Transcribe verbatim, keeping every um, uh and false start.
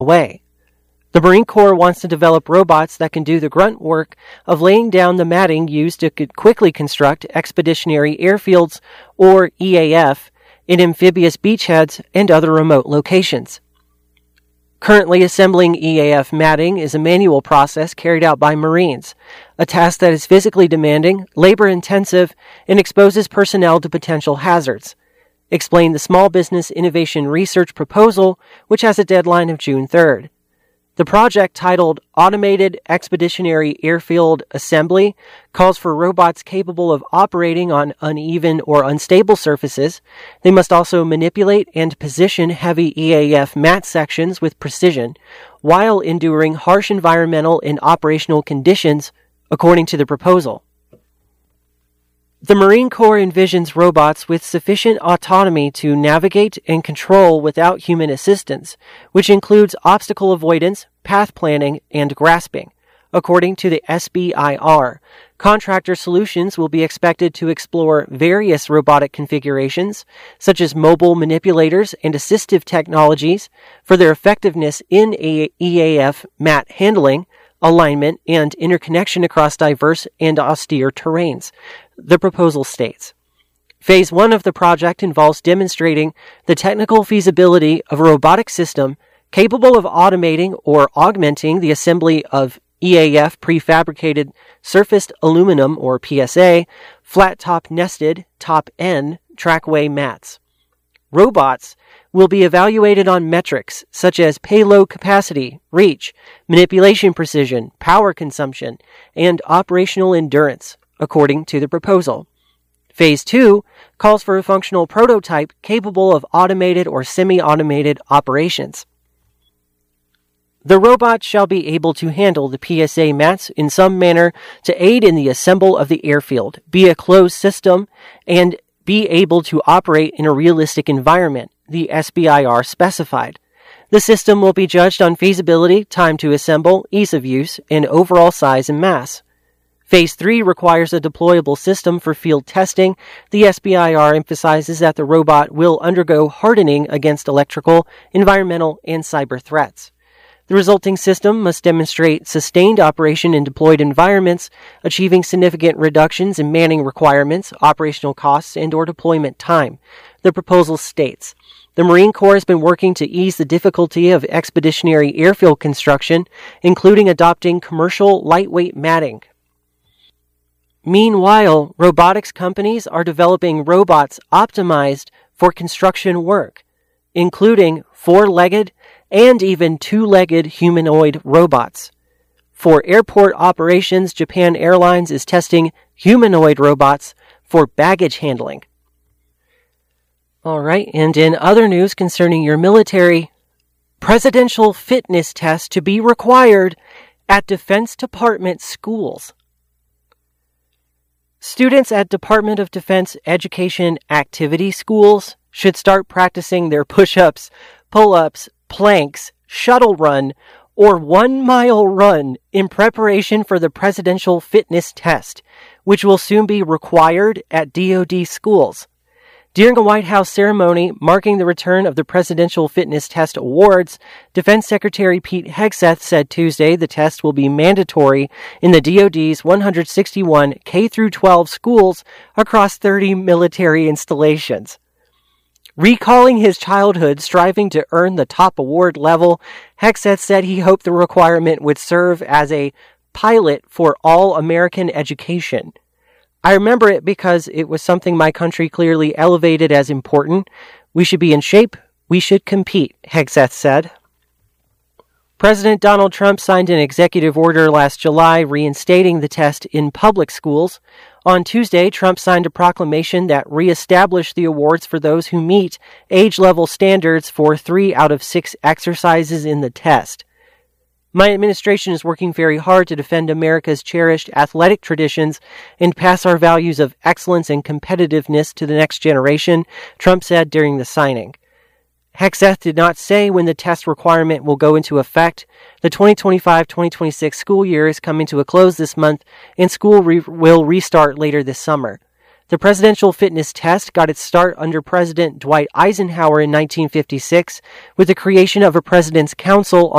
away. The Marine Corps wants to develop robots that can do the grunt work of laying down the matting used to quickly construct expeditionary airfields, or E A F, in amphibious beachheads and other remote locations. Currently, assembling E A F matting is a manual process carried out by Marines, a task that is physically demanding, labor-intensive, and exposes personnel to potential hazards, explained the Small Business Innovation Research proposal, which has a deadline of June third. The project, titled Automated Expeditionary Airfield Assembly, calls for robots capable of operating on uneven or unstable surfaces. They must also manipulate and position heavy E A F mat sections with precision, while enduring harsh environmental and operational conditions, according to the proposal. The Marine Corps envisions robots with sufficient autonomy to navigate and control without human assistance, which includes obstacle avoidance, path planning, and grasping. According to the S B I R, Contractor Solutions will be expected to explore various robotic configurations, such as mobile manipulators and assistive technologies, for their effectiveness in E A F mat handling, alignment, and interconnection across diverse and austere terrains, the proposal states. Phase one of the project involves demonstrating the technical feasibility of a robotic system capable of automating or augmenting the assembly of E A F prefabricated surfaced aluminum, or P S A, flat-top nested, top-N, trackway mats. Robots will be evaluated on metrics such as payload capacity, reach, manipulation precision, power consumption, and operational endurance, according to the proposal. Phase two calls for a functional prototype capable of automated or semi-automated operations. The robot shall be able to handle the P S A mats in some manner to aid in the assemble of the airfield, be a closed system, and be able to operate in a realistic environment, the S B I R specified. The system will be judged on feasibility, time to assemble, ease of use, and overall size and mass. Phase three requires a deployable system for field testing. The S B I R emphasizes that the robot will undergo hardening against electrical, environmental, and cyber threats. The resulting system must demonstrate sustained operation in deployed environments, achieving significant reductions in manning requirements, operational costs, and or deployment time. The proposal states, the Marine Corps has been working to ease the difficulty of expeditionary airfield construction, including adopting commercial lightweight matting. Meanwhile, robotics companies are developing robots optimized for construction work, including four-legged and even two-legged humanoid robots. For airport operations, Japan Airlines is testing humanoid robots for baggage handling. All right, and in other news concerning your military, presidential fitness test to be required at Defense Department schools. Students at Department of Defense Education Activity schools should start practicing their push-ups, pull-ups, planks, shuttle run, or one-mile run in preparation for the presidential fitness test, which will soon be required at D O D schools. During a White House ceremony marking the return of the Presidential Fitness Test Awards, Defense Secretary Pete Hegseth said Tuesday the test will be mandatory in the D O D's one hundred sixty-one K through twelve schools across thirty military installations. Recalling his childhood striving to earn the top award level, Hegseth said he hoped the requirement would serve as a pilot for all American education. I remember it because it was something my country clearly elevated as important. We should be in shape. We should compete, Hegseth said. President Donald Trump signed an executive order last July reinstating the test in public schools. On Tuesday, Trump signed a proclamation that reestablished the awards for those who meet age-level standards for three out of six exercises in the test. My administration is working very hard to defend America's cherished athletic traditions and pass our values of excellence and competitiveness to the next generation, Trump said during the signing. Hegseth did not say when the test requirement will go into effect. The twenty twenty-five twenty twenty-six school year is coming to a close this month, and school re- will restart later this summer. The presidential fitness test got its start under President Dwight Eisenhower in nineteen fifty-six with the creation of a President's Council